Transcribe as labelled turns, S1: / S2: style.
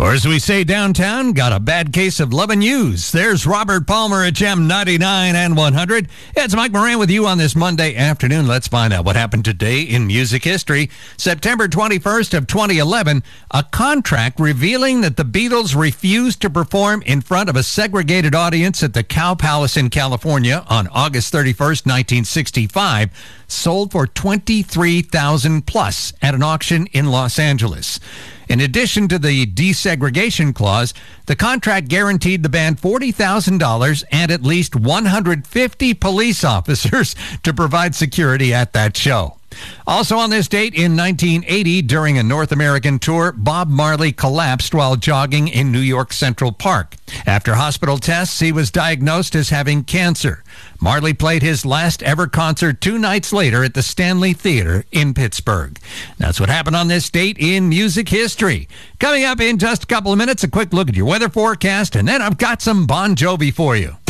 S1: Or as we say downtown, got a bad case of loving yous. There's Robert Palmer at Gem 99 and 100. It's Mike Moran with you on this Monday afternoon. Let's find out what happened today in music history. September 21st of 2011, a contract revealing that the Beatles refused to perform in front of a segregated audience at the Cow Palace in California on August 31st, 1965, sold for $23,000 plus at an auction in Los Angeles. In addition to the desegregation clause, the contract guaranteed the band $40,000 and at least 150 police officers to provide security at that show. Also on this date in 1980, during a North American tour, Bob Marley collapsed while jogging in New York Central Park. After hospital tests, he was diagnosed as having cancer. Marley played his last ever concert 2 nights later at the Stanley Theater in Pittsburgh. That's what happened on this date in music history. Coming up in just a couple of minutes, a quick look at your weather forecast, and then I've got some Bon Jovi for you.